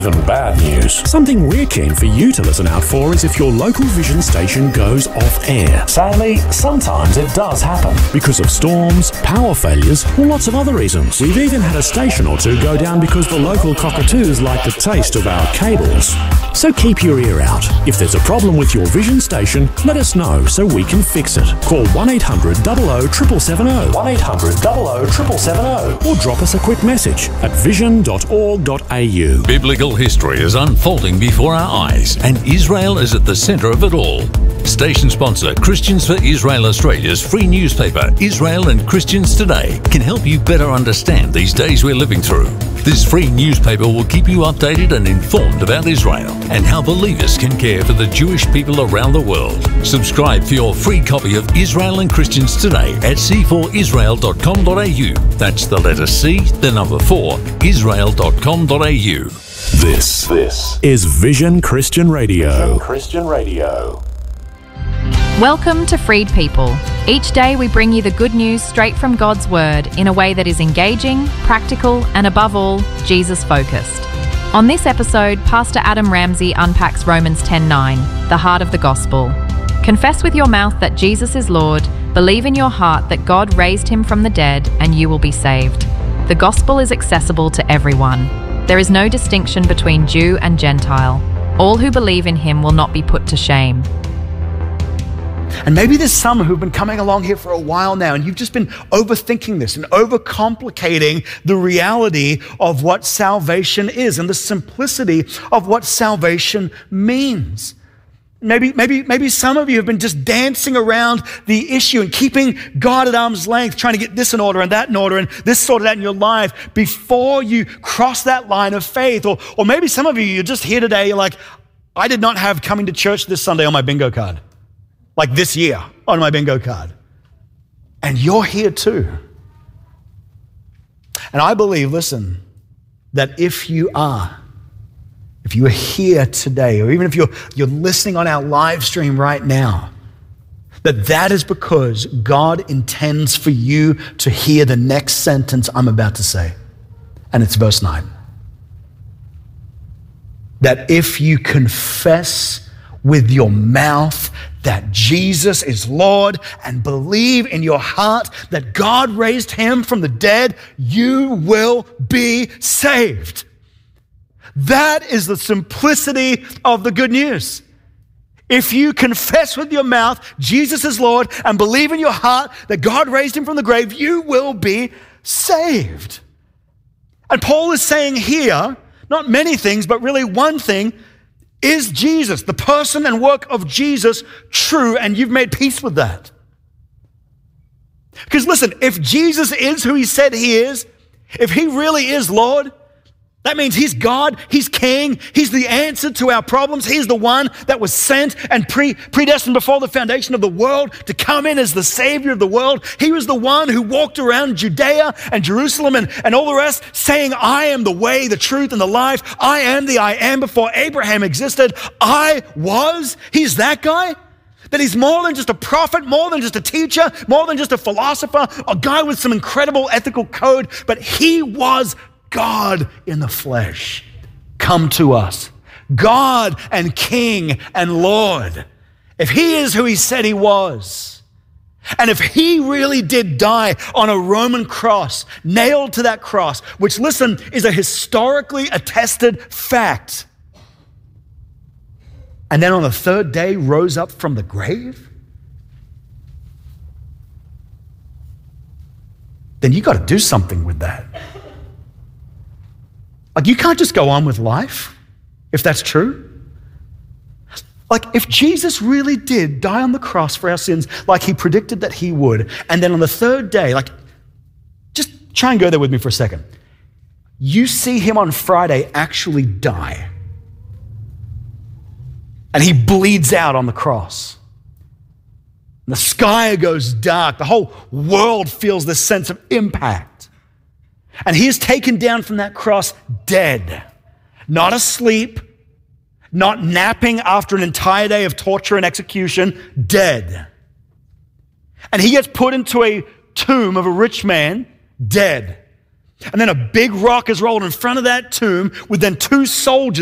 Even bad news. Something we're keen for you to listen out for is if your local Vision station goes off air. Sadly, sometimes it does happen. Because of storms, power failures, or lots of other reasons. We've even had a station or two go down because the local cockatoos like the taste of our cables. So keep your ear out. If there's a problem with your Vision station, let us know so we can fix it. Call 1800 00 770, 1800 00 770, or drop us a quick message at vision.org.au. Biblical history is unfolding before our eyes, and Israel is at the centre of it all. Station sponsor Christians for Israel Australia's free newspaper, Israel and Christians Today, can help you better understand these days we're living through. This free newspaper will keep you updated and informed about Israel and how believers can care for the Jewish people around the world. Subscribe for your free copy of Israel and Christians Today at c4israel.com.au. That's the letter C, the number 4, israel.com.au. This is Vision Christian Radio. Welcome to Freed People. Each day we bring you the good news straight from God's Word in a way that is engaging, practical, and above all, Jesus-focused. On this episode, Pastor Adam Ramsey unpacks Romans 10:9, the heart of the gospel. Confess with your mouth that Jesus is Lord, believe in your heart that God raised him from the dead, and you will be saved. The gospel is accessible to everyone. There is no distinction between Jew and Gentile. All who believe in him will not be put to shame. And maybe there's some who've been coming along here for a while now, and you've just been overthinking this and overcomplicating the reality of what salvation is and the simplicity of what salvation means. Maybe some of you have been just dancing around the issue and keeping God at arm's length, trying to get this in order and that in order and this sorted out in your life before you cross that line of faith. Or maybe some of you, you're just here today, you're like, I did not have coming to church this Sunday on my bingo card. Like this year on my bingo card. And you're here too. And I believe, listen, that if you are here today, or even if you're listening on our live stream right now, that is because God intends for you to hear the next sentence I'm about to say. And it's verse 9. That if you confess with your mouth that Jesus is Lord and believe in your heart that God raised him from the dead, you will be saved. That is the simplicity of the good news. If you confess with your mouth Jesus is Lord and believe in your heart that God raised him from the grave, you will be saved. And Paul is saying here, not many things, but really one thing: is Jesus, the person and work of Jesus, true? And you've made peace with that. Because listen, if Jesus is who he said he is, if he really is Lord, that means he's God, he's King, he's the answer to our problems. He's the one that was sent and predestined before the foundation of the world to come in as the Savior of the world. He was the one who walked around Judea and Jerusalem and all the rest saying, I am the way, the truth, and the life. I am the I am. Before Abraham existed, I was. He's that guy. That he's more than just a prophet, more than just a teacher, more than just a philosopher, a guy with some incredible ethical code, but he was God in the flesh, come to us. God and King and Lord. If he is who he said he was, and if he really did die on a Roman cross, nailed to that cross, which, listen, is a historically attested fact, and then on the third day rose up from the grave, then you got to do something with that. Like, you can't just go on with life if that's true. Like, if Jesus really did die on the cross for our sins like he predicted that he would, and then on the third day, like, just try and go there with me for a second. You see him on Friday actually die. And he bleeds out on the cross. And the sky goes dark. The whole world feels this sense of impact. And he is taken down from that cross dead, not asleep, not napping after an entire day of torture and execution, dead. And he gets put into a tomb of a rich man, dead. And then a big rock is rolled in front of that tomb with then two soldiers